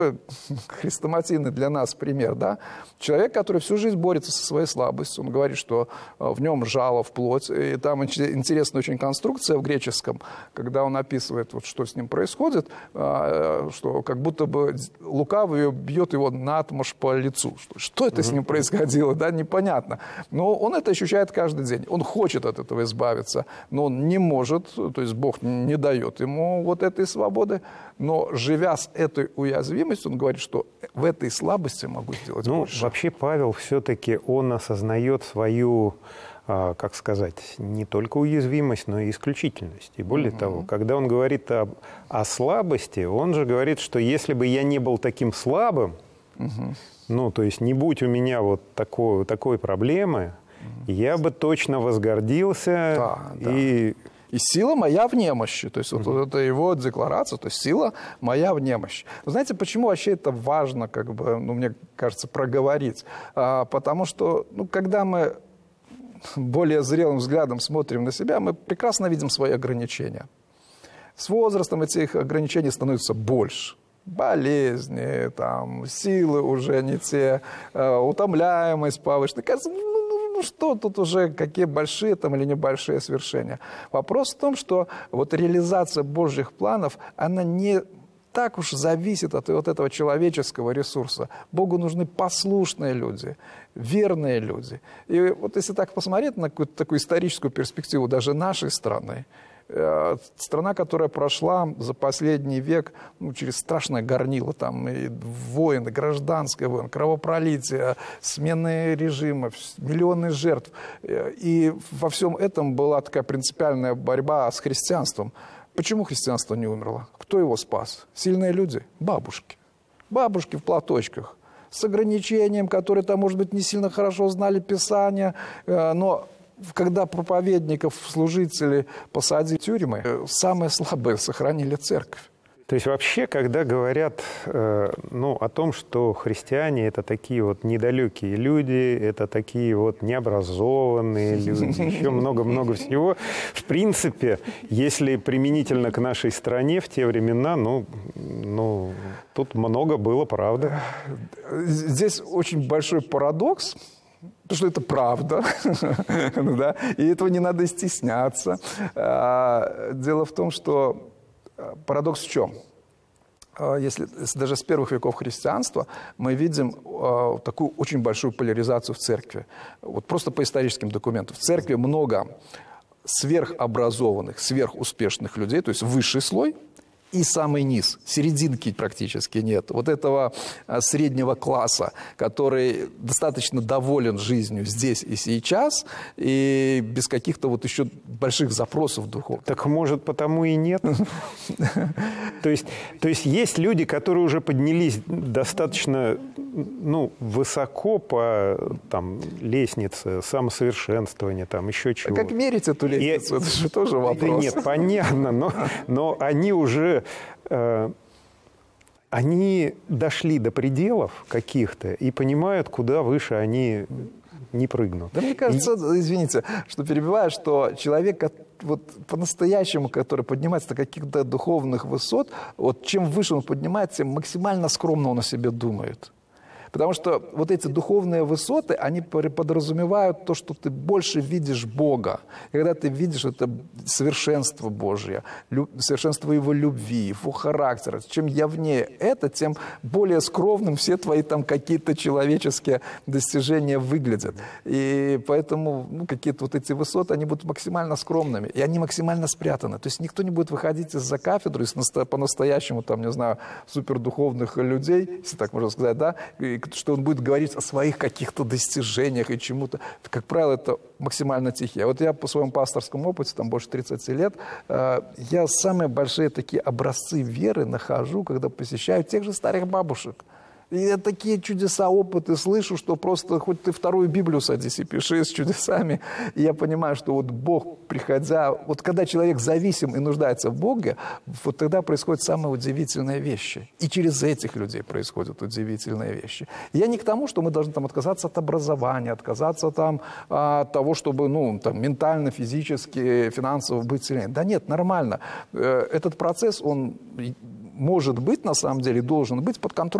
хрестоматийный для нас пример, да? Человек, который всю жизнь борется со своей слабостью, он говорит, что в нем жало в плоть, и там интересная очень конструкция в греческом, когда он описывает, вот, что с ним происходит, что как будто бы лукавый бьет его наотмашь по лицу. Что это с ним происходило, да, непонятно. Но он это ощущает каждый день, он хочет от этого избавиться, но он не может, то есть Бог не дает ему вот этой свободы, но живя с этой уязвимостью, он говорит, что в этой слабости могу сделать больше. Вообще Павел все-таки, он осознает свою, как сказать, не только уязвимость, но и исключительность. И более того, когда он говорит о слабости, он же говорит, что если бы я не был таким слабым, ну, то есть не будь у меня вот такой проблемы, я бы точно возгордился И сила моя в немощи. То есть вот это его декларация, то есть сила моя в немощи. Вы знаете, почему вообще это важно, как бы, ну, мне кажется, проговорить? Потому что, ну, когда мы более зрелым взглядом смотрим на себя, мы прекрасно видим свои ограничения. С возрастом этих ограничений становится больше. Болезни, там, силы уже не те, утомляемость повышенная. Кажется, ну что тут уже, какие большие там или небольшие свершения. Вопрос в том, что вот реализация Божьих планов, она не так уж зависит от вот этого человеческого ресурса. Богу нужны послушные люди, верные люди. И вот если так посмотреть на какую-то такую историческую перспективу даже нашей страны, страна, которая прошла за последний век через страшное горнило, там и войны, гражданская война, кровопролитие, смены режимов, миллионы жертв. И во всем этом была такая принципиальная борьба с христианством. Почему христианство не умерло? Кто его спас? Сильные люди? Бабушки. Бабушки в платочках. С ограничением, которые там, может быть, не сильно хорошо знали Писание, но когда проповедников, служителей посадили в тюрьмы, самые слабые сохранили церковь. То есть вообще, когда говорят о том, что христиане – это такие вот недалекие люди, это такие вот необразованные люди, еще много-много всего, в принципе, если применительно к нашей стране в те времена, тут много было правды. Здесь очень большой парадокс. Потому что это правда, да? И этого не надо стесняться. Дело в том, что парадокс в чем? Если даже с первых веков христианства мы видим такую очень большую поляризацию в церкви. Вот просто по историческим документам. В церкви много сверхобразованных, сверхуспешных людей, то есть высший слой, и самый низ, серединки практически нет. Вот этого среднего класса, который достаточно доволен жизнью здесь и сейчас, и без каких-то вот еще больших запросов духовных. Так может потому и нет? То есть люди, которые уже поднялись достаточно высоко по лестнице самосовершенствования, там еще чего. Как мерить эту лестницу? Это же тоже вопрос. Да нет, понятно, но они уже... Они дошли до пределов каких-то и понимают, куда выше они не прыгнут. Да мне кажется, извините, что перебиваю, что человек вот по-настоящему, который поднимается до каких-то духовных высот, вот чем выше он поднимается, тем максимально скромно он о себе думает. Потому что вот эти духовные высоты, они подразумевают то, что ты больше видишь Бога. И когда ты видишь это совершенство Божье, совершенство Его любви, Его характера, чем явнее это, тем более скромным все твои там какие-то человеческие достижения выглядят. И поэтому какие-то вот эти высоты, они будут максимально скромными. И они максимально спрятаны. То есть никто не будет выходить из-за кафедры, по-настоящему, там, не знаю, супердуховных людей, если так можно сказать, да, что он будет говорить о своих каких-то достижениях и чему-то. Как правило, это максимально тихие. Вот я по своему пасторскому опыту, там больше 30 лет, я самые большие такие образцы веры нахожу, когда посещаю тех же старых бабушек. И я такие чудеса, опыты слышу, что просто хоть ты вторую Библию садись и пиши с чудесами. И я понимаю, что вот Бог, приходя... Вот когда человек зависим и нуждается в Боге, вот тогда происходят самые удивительные вещи. И через этих людей происходят удивительные вещи. Я не к тому, что мы должны там отказаться от образования, отказаться там от того, чтобы ментально, физически, финансово быть сильнее. Да нет, нормально. Этот процесс, он... может быть, на самом деле, должен быть под контролем.